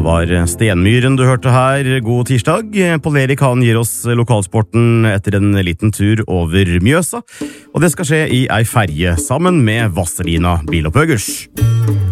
det var Stenmyren du hørte her. God tirsdag. Pål Erik han gir oss lokalsporten etter en liten tur over Mjøsa. Og det skal skje i ei ferje sammen med Vazelina Bilopphøggers.